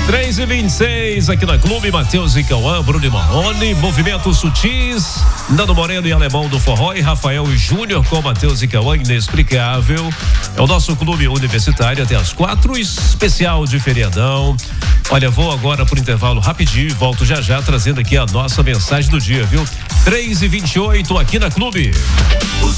3h26 aqui na Clube, Matheus e Cauã, Bruno e Marrone, Movimentos Sutis, Nando Moreno e Alemão do Forró e Rafael Júnior com Matheus e Cauã, Inexplicável. É o nosso clube universitário até as 4, especial de feriadão. Olha, vou agora pro intervalo rapidinho e volto já trazendo aqui a nossa mensagem do dia, viu? 3h28 aqui na Clube.